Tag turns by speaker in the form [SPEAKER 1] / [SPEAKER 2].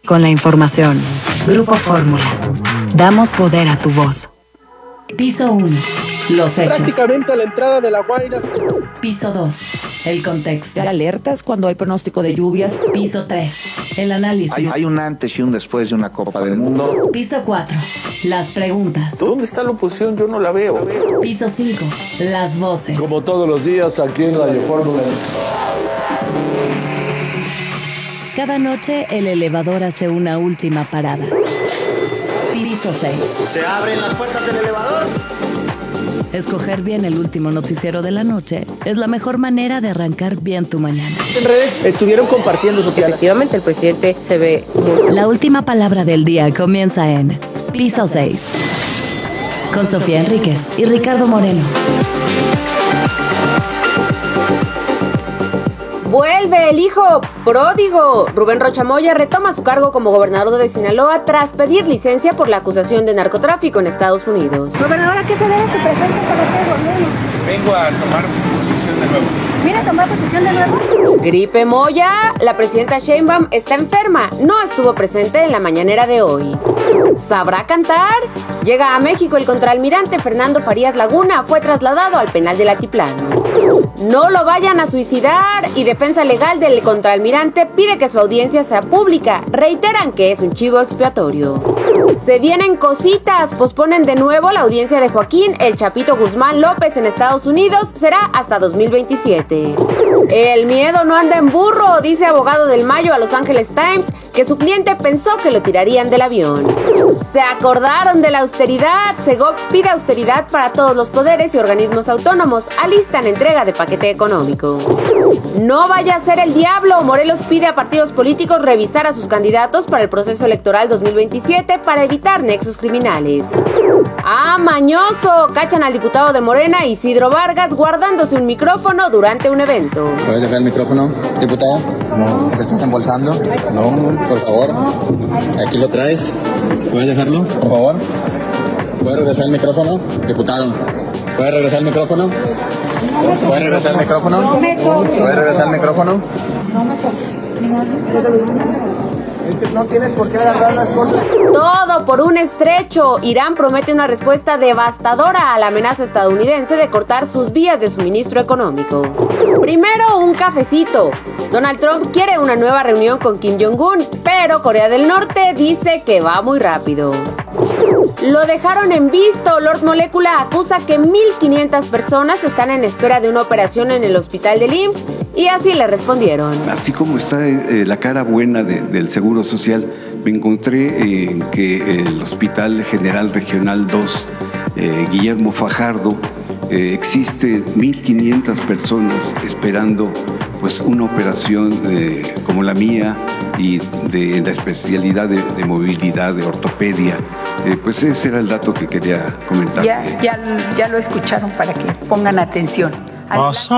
[SPEAKER 1] con la información. Grupo Fórmula. Damos poder a tu voz.
[SPEAKER 2] Piso 1. Los hechos.
[SPEAKER 3] Prácticamente a la entrada de La Guaira.
[SPEAKER 2] Piso 2. El contexto.
[SPEAKER 4] Alertas cuando hay pronóstico de lluvias.
[SPEAKER 2] Piso 3. El análisis.
[SPEAKER 5] Hay un antes y un después de una Copa del Mundo.
[SPEAKER 2] Piso 4. Las preguntas.
[SPEAKER 6] ¿Dónde está la oposición? Yo no la veo.
[SPEAKER 2] Piso 5. Las voces.
[SPEAKER 7] Como todos los días aquí en Radio Fórmula.
[SPEAKER 2] Cada noche el elevador hace una última parada. Piso 6.
[SPEAKER 8] ¿Se abren las puertas del elevador?
[SPEAKER 2] Escoger bien el último noticiero de la noche es la mejor manera de arrancar bien tu mañana.
[SPEAKER 3] En redes estuvieron compartiendo su plan.
[SPEAKER 9] Efectivamente, el presidente se ve muy...
[SPEAKER 2] La última palabra del día comienza en Piso 6. Con Sofía Enríquez y Ricardo Moreno.
[SPEAKER 9] Vuelve el hijo pródigo. Rubén Rocha Moya retoma su cargo como gobernador de Sinaloa tras pedir licencia por la acusación de narcotráfico en Estados Unidos.
[SPEAKER 10] Gobernador, ¿a qué se debe su presencia para este gobierno?
[SPEAKER 6] Vengo a tomar posesión de nuevo.
[SPEAKER 10] ¿Viene a tomar posesión de nuevo?
[SPEAKER 9] Gripe Moya. La presidenta Sheinbaum está enferma. No estuvo presente en la mañanera de hoy. ¿Sabrá cantar? Llega a México el contraalmirante Fernando Farías Laguna. Fue trasladado al penal del Altiplano. No lo vayan a suicidar y defensa legal del contraalmirante pide que su audiencia sea pública. Reiteran que es un chivo expiatorio. Se vienen cositas. Posponen de nuevo la audiencia de Joaquín El Chapito Guzmán López en Estados Unidos. Será hasta 2027. El miedo no anda en burro, dice abogado del Mayo a Los Angeles Times, que su cliente pensó que lo tirarían del avión. Se acordaron de la austeridad. Segov pide austeridad para todos los poderes y organismos autónomos. Alistan entrega de paquete económico. No vaya a ser el diablo. Morelos pide a partidos políticos revisar a sus candidatos para el proceso electoral 2027 para evitar nexos criminales. ¡Ah, mañoso! Cachan al diputado de Morena, Isidro Vargas, guardándose un micrófono durante un evento.
[SPEAKER 11] ¿Puedes dejar el micrófono, diputado? No. ¿Te estás embolsando? No. Por favor. Aquí lo traes. ¿Puedes dejarlo, por favor? ¿Puedes regresar el micrófono, diputado? ¿Puedes regresar el micrófono? ¿Puedes regresar el micrófono? ¿Puedes regresar el micrófono?
[SPEAKER 3] Es que no tienes por qué agarrar las cosas.
[SPEAKER 9] Todo por un estrecho. Irán promete una respuesta devastadora a la amenaza estadounidense de cortar sus vías de suministro económico. Primero, un cafecito. Donald Trump quiere una nueva reunión con Kim Jong-un, pero Corea del Norte dice que va muy rápido. Lo dejaron en visto. Lord Molécula acusa que 1,500 personas están en espera de una operación en el hospital del IMSS y así le respondieron.
[SPEAKER 12] Así como está la cara buena del Seguro Social, me encontré en que el Hospital General Regional 2, Guillermo Fajardo, existe 1,500 personas esperando pues una operación como la mía y de la especialidad de movilidad, de ortopedia. Pues ese era el dato que quería comentar.
[SPEAKER 13] Ya lo escucharon para que pongan atención.